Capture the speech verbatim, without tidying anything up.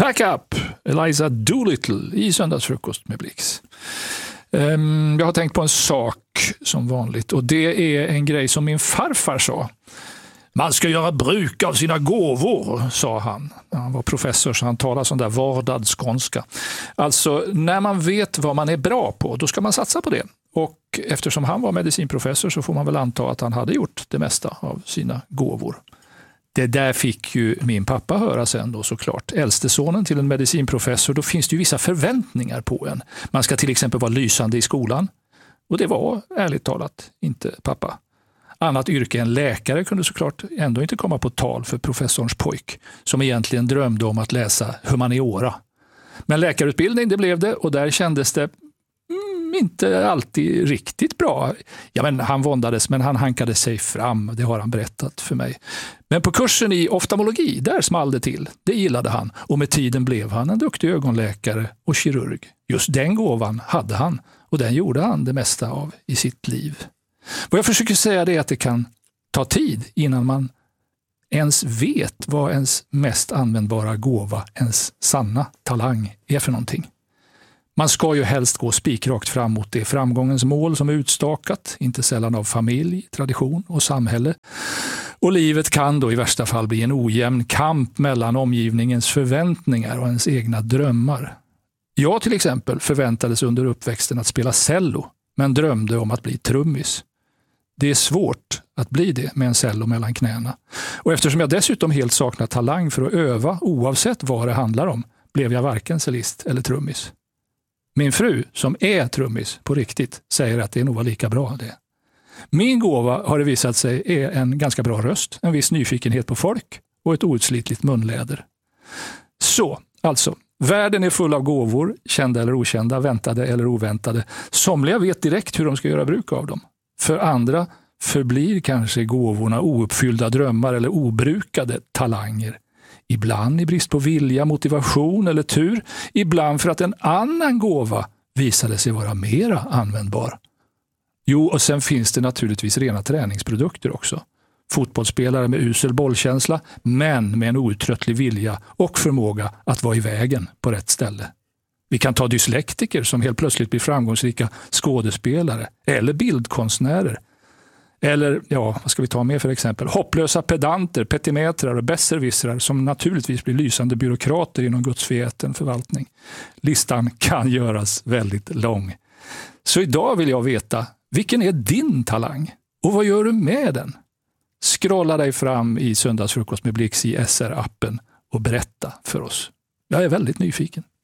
Backup, Eliza Doolittle i Söndagsfrukost med Blix. Um, jag har tänkt på en sak som vanligt, och det är en grej som min farfar sa. Man ska göra bruk av sina gåvor, sa han. Han var professor så han talade sån där vardagsskånska. Alltså, när man vet vad man är bra på, då ska man satsa på det. Och eftersom han var medicinprofessor så får man väl anta att han hade gjort det mesta av sina gåvor. Det där fick ju min pappa höra sen då, såklart. Äldste sonen till en medicinprofessor, då finns det ju vissa förväntningar på en. Man ska till exempel vara lysande i skolan. Och det var, ärligt talat, inte pappa. Annat yrke än läkare kunde såklart ändå inte komma på tal för professorns pojk, som egentligen drömde om att läsa humaniora. Men läkarutbildning, det blev det, och där kändes det mm, inte alltid riktigt bra. Ja, men han våndades, men han hankade sig fram, det har han berättat för mig. Men på kursen i oftalmologi, där small det till. Det gillade han, och med tiden blev han en duktig ögonläkare och kirurg. Just den gåvan hade han, och den gjorde han det mesta av i sitt liv. Vad jag försöker säga är att det kan ta tid innan man ens vet vad ens mest användbara gåva, ens sanna talang, är för någonting. Man ska ju helst gå spikrakt fram mot det framgångens mål som är utstakat, inte sällan av familj, tradition och samhälle. Och livet kan då i värsta fall bli en ojämn kamp mellan omgivningens förväntningar och ens egna drömmar. Jag till exempel förväntades under uppväxten att spela cello, men drömde om att bli trummis. Det är svårt att bli det med en cello mellan knäna. Och eftersom jag dessutom helt saknar talang för att öva oavsett vad det handlar om, blev jag varken cellist eller trummis. Min fru, som är trummis på riktigt, säger att det nog var lika bra det. Min gåva har det visat sig är en ganska bra röst, en viss nyfikenhet på folk och ett outslitligt munläder. Så, alltså, världen är full av gåvor, kända eller okända, väntade eller oväntade. Somliga vet direkt hur de ska göra bruk av dem. För andra förblir kanske gåvorna ouppfyllda drömmar eller obrukade talanger. Ibland i brist på vilja, motivation eller tur. Ibland för att en annan gåva visade sig vara mera användbar. Jo, och sen finns det naturligtvis rena träningsprodukter också. Fotbollsspelare med usel bollkänsla, men med en outtröttlig vilja och förmåga att vara i vägen på rätt ställe. Vi kan ta dyslektiker som helt plötsligt blir framgångsrika skådespelare eller bildkonstnärer. Eller, ja, vad ska vi ta med för exempel? Hopplösa pedanter, petimetrar och besserwissrar som naturligtvis blir lysande byråkrater inom gudsförgäten förvaltning. Listan kan göras väldigt lång. Så idag vill jag veta, vilken är din talang? Och vad gör du med den? Scrolla dig fram i Söndagsfrukost med Blix i S R-appen och berätta för oss. Jag är väldigt nyfiken.